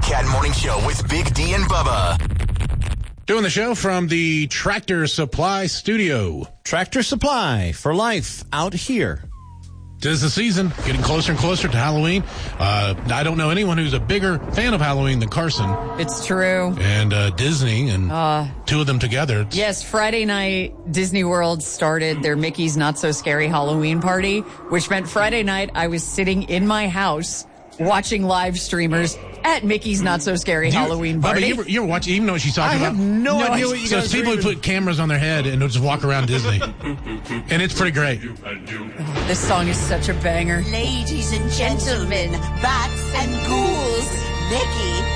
Cat Morning Show with Big D and Bubba. Doing the show from the Tractor Supply Studio. Tractor Supply for life out here. 'Tis the season, getting closer and closer to Halloween. I don't know anyone who's a bigger fan of Halloween than Carson. It's true. And Disney, and two of them together. Yes, Friday night, Disney World started their Mickey's Not So Scary Halloween party, which meant Friday night I was sitting in my house watching live streamers at Mickey's Not So Scary Halloween party. Bubba, you ever watch, even know what she's talking about? I have no idea what you so guys it's people who put cameras on their head and they'll just walk around Disney. And it's pretty great. This song is such a banger. Ladies and gentlemen, bats and ghouls, Mickey